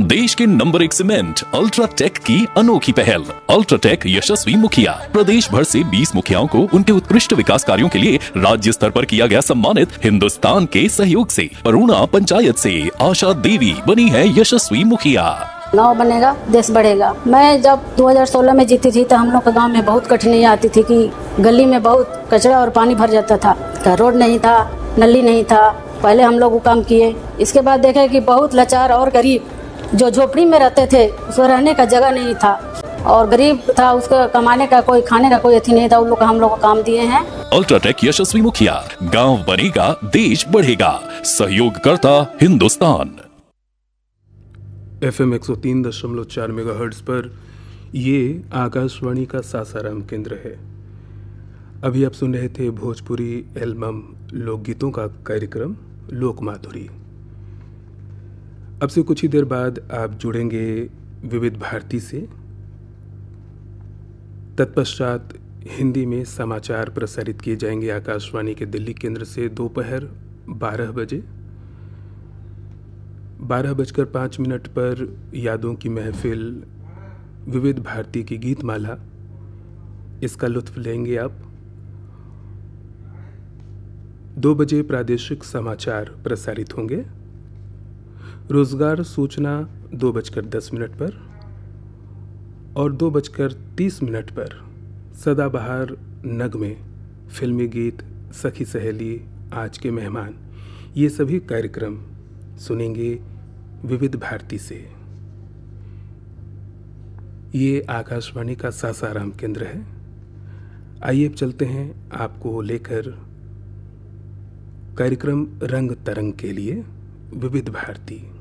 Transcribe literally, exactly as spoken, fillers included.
देश के नंबर एक सीमेंट अल्ट्राटेक की अनोखी पहल। अल्ट्राटेक यशस्वी मुखिया प्रदेश भर से बीस मुखियाओं को उनके उत्कृष्ट विकास कार्यों के लिए राज्य स्तर पर किया गया सम्मानित। हिंदुस्तान के सहयोग से परूणा पंचायत से आशा देवी बनी है यशस्वी मुखिया। गांव बनेगा देश बढ़ेगा। मैं जब दो हज़ार सोलह में जीती थी तो हम लोग के गांव में बहुत कठिनाइयाँ आती थी कि गली में बहुत कचरा और पानी भर जाता था, रोड नहीं था, नली नहीं था। पहले हम लोग वो काम किए। इसके बाद देखे कि बहुत लाचार और गरीब जो झोपड़ी में रहते थे उसको रहने का जगह नहीं था और गरीब था, उसका कमाने का कोई खाने का कोई अथी नहीं था। उन लोग हम लोग को काम दिए हैं। अल्ट्राटेक यशस्वी मुखिया, गांव बनेगा देश बढ़ेगा, सहयोग करता हिंदुस्तान। एफ एम एक सौ तीन दशमलव चार मेगाहर्ट्ज पर ये आकाशवाणी का सासाराम केंद्र है। अभी आप सुन रहे थे भोजपुरी एल्बम लोकगीतों का कार्यक्रम लोक माधुरी। अब से कुछ ही देर बाद आप जुड़ेंगे विविध भारती से। तत्पश्चात हिंदी में समाचार प्रसारित किए जाएंगे आकाशवाणी के दिल्ली केंद्र से दोपहर बारह बजे। बारह बजकर पाँच मिनट पर यादों की महफिल विविध भारती की गीतमाला, इसका लुत्फ लेंगे आप। दो बजे प्रादेशिक समाचार प्रसारित होंगे। रोजगार सूचना दो बजकर दस मिनट पर और दो बजकर तीस मिनट पर सदाबहार नगमे, फिल्मी गीत, सखी सहेली, आज के मेहमान, ये सभी कार्यक्रम सुनेंगे विविध भारती से। ये आकाशवाणी का सासाराम केंद्र है। आइए अब चलते हैं आपको लेकर कार्यक्रम रंग तरंग के लिए विविध भारती।